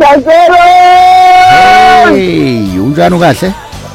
Hey, unjani kahle?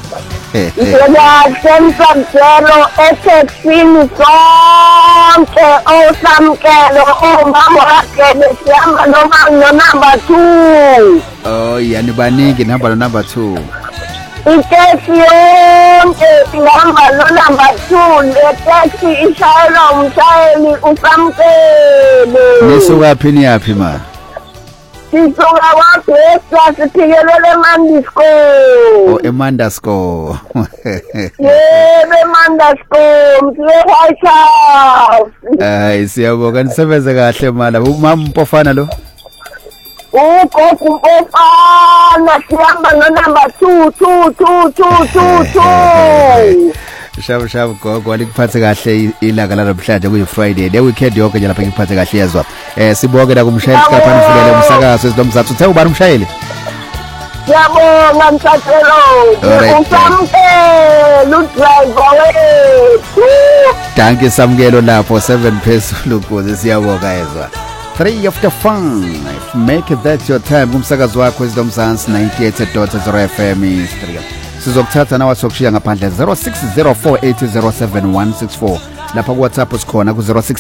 Ngiyakwensamkelo eTexini sonke osamkelo omama wakhe sihamba number 2. Oh, yani baningi nihamba number 2. Itaxi yonke ihamba number 2. Le taxi ishayelwa umshayeli usamkelo. Nisuka phi niyaphi ma? Sisuka kwaBesta siphikelele eMandisco. Oh, eMandisco. Yebo eMandisco, msiye White House. Ay, siyabonga nisebenze kahle mala. Umama Mpofana lo? Ugogo Mpofana sihamba number 2. Shabu gogo walikuphathe kahle ilanga lanamhlanje kuyi Friday. Le weekend yonke nje lapha ngikuphathe kahle yazwa. Sibonke la kumshayeli Sikaphani Mfulele umsakazo esinomzathu. Uthe ubani umshayeli? Siyabonga mthathelo. Usamkelo udriver wethu. Danke samkelo lapho 7 phezulu ukuze siyabonga yezwa. 3:05. Make that your time kumsakazo wakho esinomzansi 98.0 FM Istria. Sizokuthatha nawe sokushiya ngaphandle 0604807164 lapha ku WhatsApp sikhona ku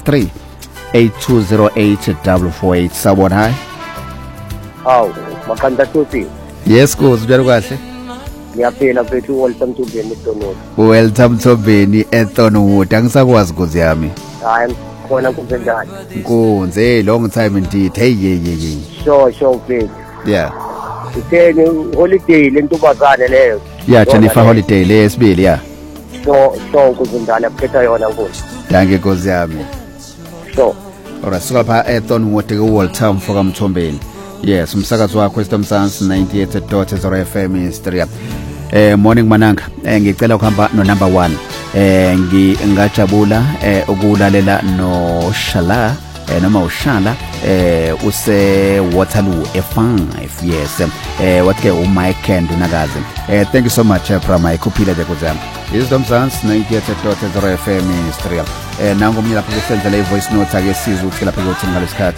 063820844 sabona hi. Makanda tupi. Yes kuze njalo kahle. Ngiyaphela mfethu welcome to Beni Tononi. Welcome to Beni Tononi. Angisakwazi kuze yami. Hayi khona kuzenjani. Kunze long time indeed. Hey ye. Sure mfethu. Yeah. Itheni holiday lentombazane leyo. Yeah, Jennifer holiday lesibili yeah. So kuzindala phetha yona nkosi. Danke nkosi yami. So. Ora suka pha eTonwood ku Walter Mfoka Mthombeni. Yes, umsakazo wakho esinomzansi 98.0 FM Istria. Morning mananga. Ngicela ukuhamba no number 1. Ngingajabula ukulalela no Shala noma ushala use Waterloo F5 yes watke uMike Ndunakazi thank you so much Prama ikuphile bekuzama isidomzansi 98.0 FM Istria nangu mina lapho kusenzela ivoice note ake sizwe ukuthi lapho kuthi ngalesikhathi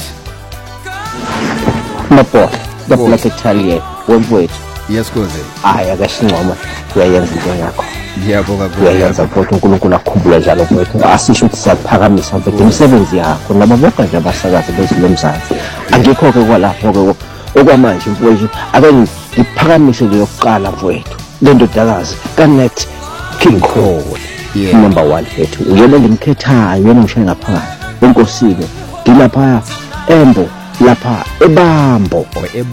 Mapo the Black Italian wemfowethu yes kuze akashincoma uyayenza into yakho ngiyabonga kuyenza mfowethu uNkulunkulu akhumbule njalo mfowethu asisho ukuthi siyaphakamisa mfowethu umsebenzi yakho nabo bonke nje abasakazi bezilomzansi angikho ke kwalapho ke okwamanje mfowethu ake ngiphakamise leyokuqala mfowethu lendodakazi kaNet King Cole number 1 mfowethu uyena ngimkhethayo yena ngishaya ngaphakathi enkosini ngilapha Embo lapha ebambo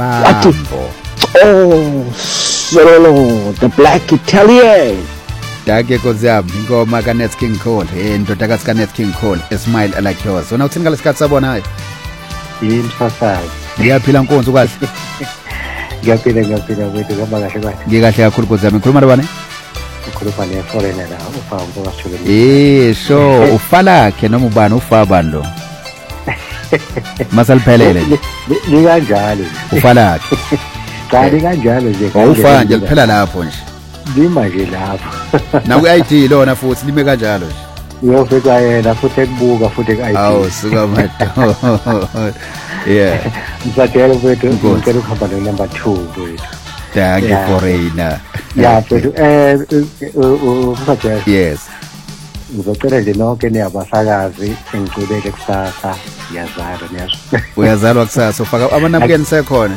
Solo the Black Italian. Danke koziyami ingoma kaNet King Cole indodakazi kaNet King Cole a smile like yours. Wona uthini ngalesikhathi sabona hayi? Imfafazi. Ngiyaphila Nkonzo kahle. Ngiyaphila wethu ngaba kahle kahle. Ngikahle kakhulu koziyami ngikhuluma nabani? Ngikhuluma neforeigner la ufambo wasithole. So ufalakhe noma ubani ufabando. Masaliphelele. Likanjalo. Ufalakhe. Qali kanjalo nje. Awufa nje liphela lapho nje. Lima nje lapho. Na ku-ID lona futhi lime kanjalo nje. Uyofika yena futhi ekubuka futhi ku-ID. Awu suka madoda. Yeah. Msatelo wethu ngicela ukuhamba no number 2 wethu. Danke foreigner. Yeah, wethu msatelo. Yes. Ngizocela nje nonke niyabasakazi engicubeke kusasa yazalo niyasho. Uyazalwa kusasa ufaka amanabukeni sekhona.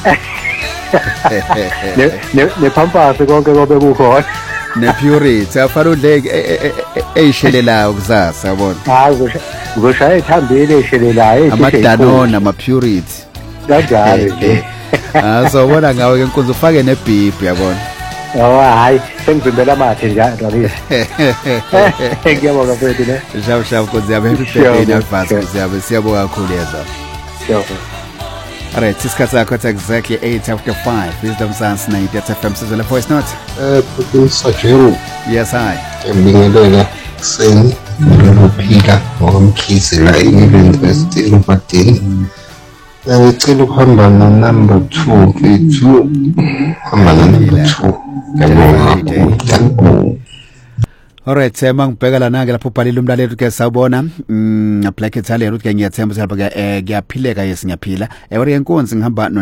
Nepampasi konke kobe kukhona. Nepurity afana udleke eyishelelayo kusasa yabona. Hayi uzoshaya ithambile eyishelelayo amadanona amapurity. Kanjalo nje. So ngawe ke Nkonzo ufake nebhibhi yabona. Hayi sengizimbela amathe njalo. Ngiyabonga mfethu ne. Shabu Nkonzo yabe happy birthday in advance kuziyabe siyabonga kakhulu yezwa. Alright, isikhathi sakho exactly 8:05. Wisdom Sans 98 FM sizele voice note. Sajero. Yes hi. Ngibingelela kuseni ngokuphila ngokumkhize la e-University eMpatini. Ngicela ukuhamba no number 2 mfethu. Hamba no number 2. Ngiyabonga. Alright, mangibheka lana ke lapho ubhalile umlaleli ke sawubona Black Italian uthi ke ngiyathemba ukuthi ngyaphileka yes ngiyaphila ewori yenkonzi ngihamba